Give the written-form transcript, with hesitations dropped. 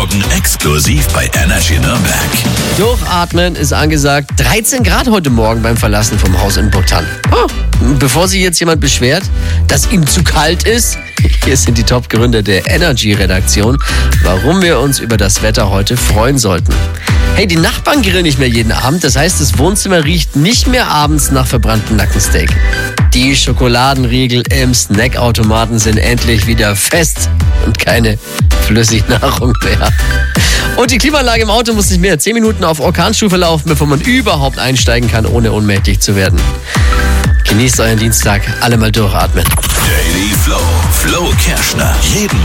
Morgen exklusiv bei Energy Nürnberg. Durchatmen ist angesagt. 13 Grad heute Morgen beim Verlassen vom Haus in Buttan. Bevor sich jetzt jemand beschwert, dass ihm zu kalt ist, hier sind die Top-Gründe der Energy-Redaktion, warum wir uns über das Wetter heute freuen sollten. Hey, die Nachbarn grillen nicht mehr jeden Abend, das heißt, das Wohnzimmer riecht nicht mehr abends nach verbranntem Nackensteak. Die Schokoladenriegel im Snackautomaten sind endlich wieder fest und keine Flüssignahrung mehr. Und die Klimaanlage im Auto muss nicht mehr 10 Minuten auf Orkanstufe laufen, bevor man überhaupt einsteigen kann, ohne ohnmächtig zu werden. Genießt euren Dienstag, alle mal durchatmen. Daily Flow. Flo Kerschner. Jeden